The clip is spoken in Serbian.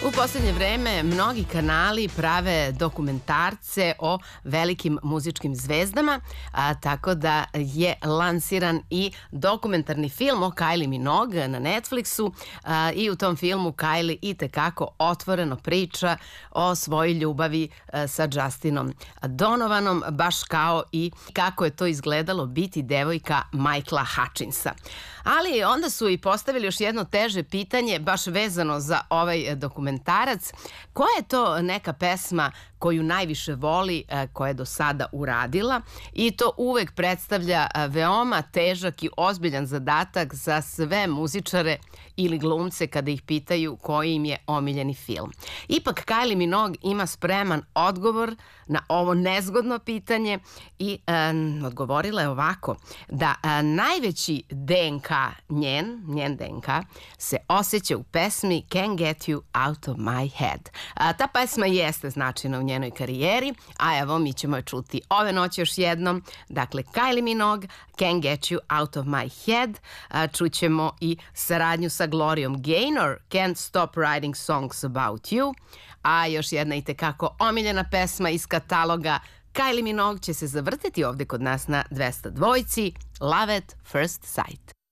U poslednje vreme mnogi kanali prave dokumentarce o velikim muzičkim zvezdama, tako da je lansiran i dokumentarni film o Kylie Minogue na Netflixu i u tom filmu Kylie itekako otvoreno priča o svojoj ljubavi sa Justinom Donovanom, baš kao i kako je to izgledalo biti devojka Michaela Hutchinsa. Ali onda su i postavili još jedno teže pitanje, baš vezano za ovaj dokumentarac. Koja je to neka pesma koju najviše voli, koja je do sada uradila? I to uvek predstavlja veoma težak i ozbiljan zadatak za sve muzičare ili glumce kada ih pitaju koji im je omiljeni film. Ipak Kylie Minogue ima spreman odgovor na ovo nezgodno pitanje i odgovorila je ovako, da najveći DNK, njen DNK, se osjeća u pesmi Can't Get You Out of My Head. Ta pesma jeste značajna u njenoj karijeri, a evo mi ćemo je čuti ove noći još jednom. Dakle, Kylie Minogue, Can't Get You Out of My Head. Čućemo i saradnju sa Gloriom Gaynor, Can't Stop Writing Songs About You. A još jedna itekako omiljena pesma iz kataloga Kylie Minogue će se zavrteti ovde kod nas na 202. Love at First Sight.